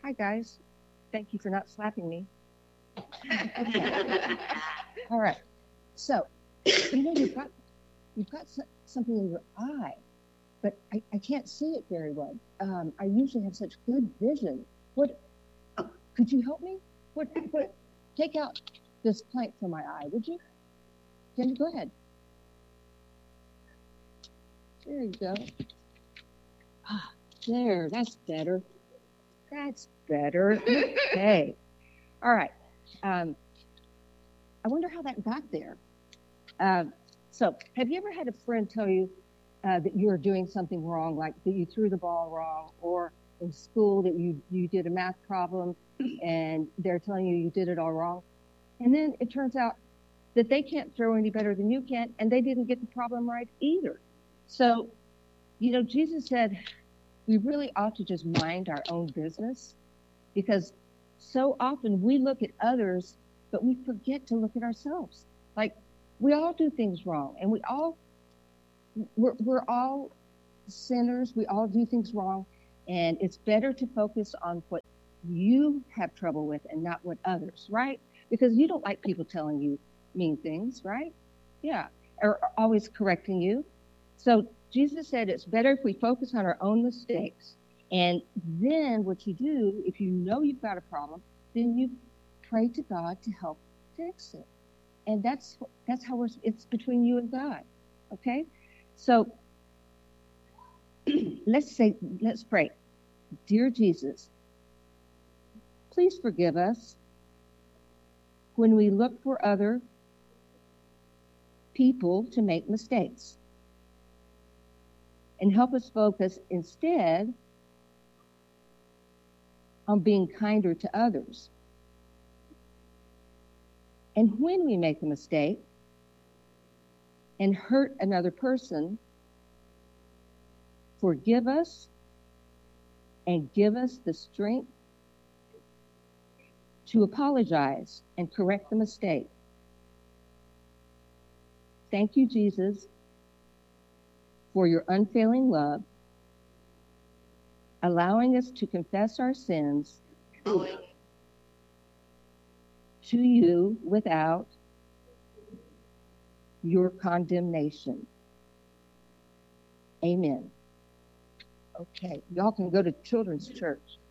Hi, guys. Thank you for not slapping me. All right. So, you've got something in your eye, but I can't see it very well. I usually have such good vision. What could you help me? What take out this plank from my eye, would you? Can you go ahead? There you go. Ah, there, that's better. That's better. Okay. All right. I wonder how that got there. So, have you ever had a friend tell you that you are doing something wrong, like that you threw the ball wrong, or in school that you did a math problem and they're telling you you did it all wrong? And then it turns out that they can't throw any better than you can, and they didn't get the problem right either. So, Jesus said we really ought to just mind our own business, because so often we look at others, but we forget to look at ourselves. Like, we all do things wrong, and we're all sinners. We all do things wrong, and it's better to focus on what you have trouble with and not what others, right? Because you don't like people telling you mean things, right? Yeah, or always correcting you. So Jesus said it's better if we focus on our own mistakes. And then what you do, if you know you've got a problem, then you pray to God to help fix it. And that's how it's between you and God. Okay? So let's pray. Dear Jesus, please forgive us when we look for other people to make mistakes, and help us focus instead on being kinder to others. And when we make a mistake and hurt another person, forgive us and give us the strength to apologize and correct the mistake. Thank you, Jesus, for your unfailing love, allowing us to confess our sins to you without your condemnation. Amen. Okay, y'all can go to children's church.